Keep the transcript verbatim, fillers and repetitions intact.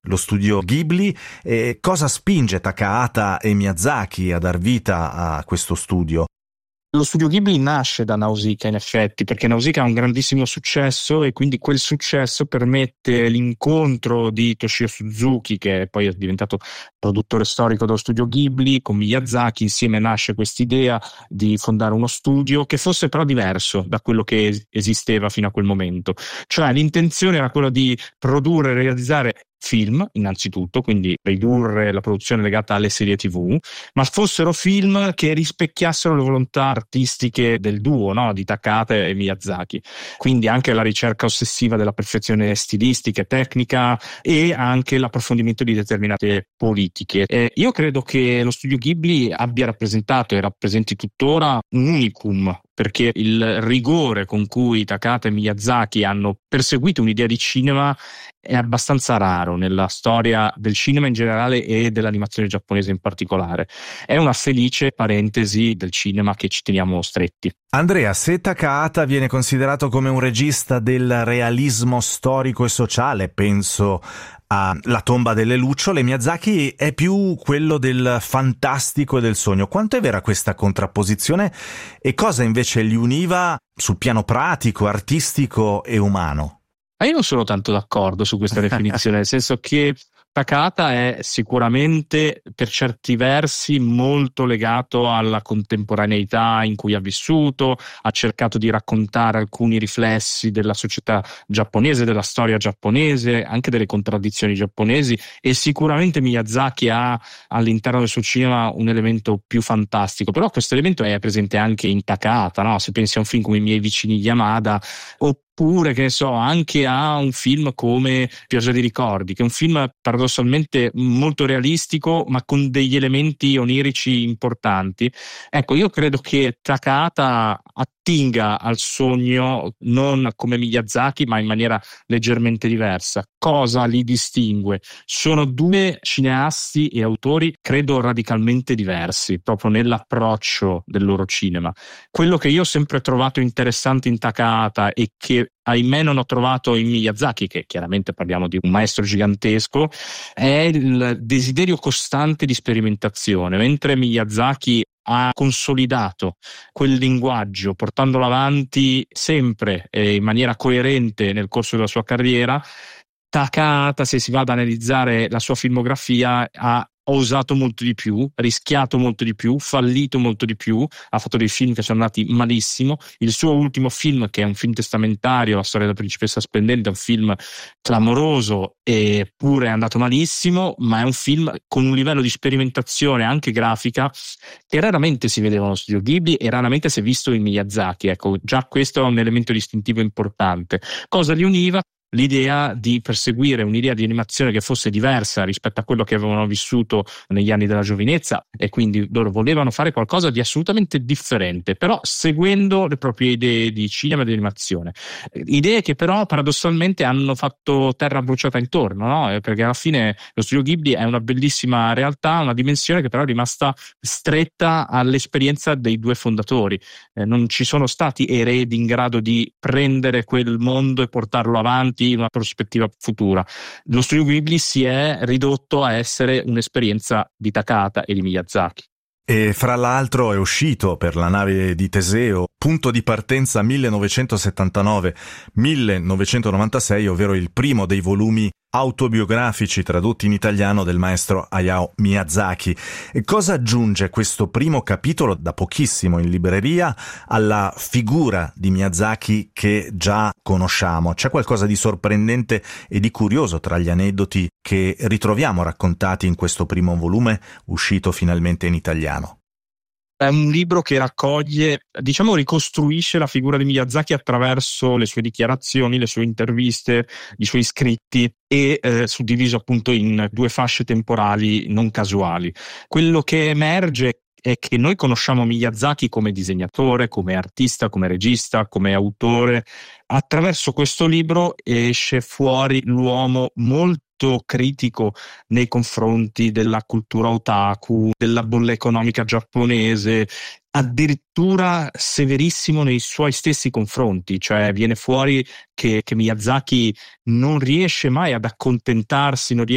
lo studio Ghibli. E cosa spinge Takahata e Miyazaki a dar vita a questo studio? Lo studio Ghibli nasce da Nausicaa, in effetti, perché Nausicaa ha un grandissimo successo e quindi quel successo permette l'incontro di Toshio Suzuki, che poi è diventato produttore storico dello studio Ghibli, con Miyazaki. Insieme nasce quest'idea di fondare uno studio che fosse però diverso da quello che esisteva fino a quel momento. Cioè l'intenzione era quella di produrre e realizzare film, innanzitutto, quindi ridurre la produzione legata alle serie tivù, ma fossero film che rispecchiassero le volontà artistiche del duo, no? Di Takahata e Miyazaki. Quindi anche la ricerca ossessiva della perfezione stilistica e tecnica e anche l'approfondimento di determinate politiche. E io credo che lo studio Ghibli abbia rappresentato e rappresenti tuttora un unicum, perché il rigore con cui Takahata e Miyazaki hanno perseguito un'idea di cinema è abbastanza raro nella storia del cinema in generale e dell'animazione giapponese in particolare. È una felice parentesi del cinema che ci teniamo stretti. Andrea, se Takahata viene considerato come un regista del realismo storico e sociale, penso a La tomba delle lucciole, Miyazaki è più quello del fantastico e del sogno. Quanto è vera questa contrapposizione e cosa invece li univa sul piano pratico, artistico e umano? Ma io non sono tanto d'accordo su questa definizione, nel senso che Takahata è sicuramente per certi versi molto legato alla contemporaneità in cui ha vissuto, ha cercato di raccontare alcuni riflessi della società giapponese, della storia giapponese, anche delle contraddizioni giapponesi, e sicuramente Miyazaki ha all'interno del suo cinema un elemento più fantastico, però questo elemento è presente anche in Takahata, no? Se pensi a un film come I miei vicini Yamada, o Oppure, che ne so, anche a un film come Pioggia di ricordi, che è un film paradossalmente molto realistico, ma con degli elementi onirici importanti. Ecco, io credo che Takahata attinga al sogno non come Miyazaki, ma in maniera leggermente diversa. Cosa li distingue? Sono due cineasti e autori, credo, radicalmente diversi, proprio nell'approccio del loro cinema. Quello che io ho sempre trovato interessante in Takahata e che ahimè non ho trovato in Miyazaki, che chiaramente parliamo di un maestro gigantesco, è il desiderio costante di sperimentazione. Mentre Miyazaki ha consolidato quel linguaggio portandolo avanti sempre e in maniera coerente nel corso della sua carriera, Takahata, se si va ad analizzare la sua filmografia, ha osato molto di più, rischiato molto di più, fallito molto di più, ha fatto dei film che sono andati malissimo. Il suo ultimo film, che è un film testamentario, La storia della principessa splendente, è un film clamoroso eppure è andato malissimo, ma è un film con un livello di sperimentazione anche grafica che raramente si vedeva nello studio Ghibli e raramente si è visto in Miyazaki. Ecco, già questo è un elemento distintivo importante. Cosa li univa? L'idea di perseguire un'idea di animazione che fosse diversa rispetto a quello che avevano vissuto negli anni della giovinezza, e quindi loro volevano fare qualcosa di assolutamente differente, però seguendo le proprie idee di cinema e di animazione, idee che però paradossalmente hanno fatto terra bruciata intorno, no? Perché alla fine lo studio Ghibli è una bellissima realtà, una dimensione che però è rimasta stretta all'esperienza dei due fondatori. Eh, non ci sono stati eredi in grado di prendere quel mondo e portarlo avanti in una prospettiva futura. Lo studio Ghibli si è ridotto a essere un'esperienza di Takahata e di Miyazaki. E fra l'altro è uscito per la nave di Teseo Punto di partenza millenovecentosettantanove millenovecentonovantasei, ovvero il primo dei volumi autobiografici tradotti in italiano del maestro Hayao Miyazaki. E cosa aggiunge questo primo capitolo, da pochissimo in libreria, alla figura di Miyazaki che già conosciamo? C'è qualcosa di sorprendente e di curioso tra gli aneddoti che ritroviamo raccontati in questo primo volume uscito finalmente in italiano? È un libro che raccoglie, diciamo, ricostruisce la figura di Miyazaki attraverso le sue dichiarazioni, le sue interviste, i suoi scritti, e eh, suddiviso appunto in due fasce temporali non casuali. Quello che emerge è che noi conosciamo Miyazaki come disegnatore, come artista, come regista, come autore. Attraverso questo libro esce fuori l'uomo molto critico nei confronti della cultura otaku, della bolla economica giapponese, addirittura severissimo nei suoi stessi confronti. Cioè viene fuori che, che Miyazaki non riesce mai ad accontentarsi, non riesce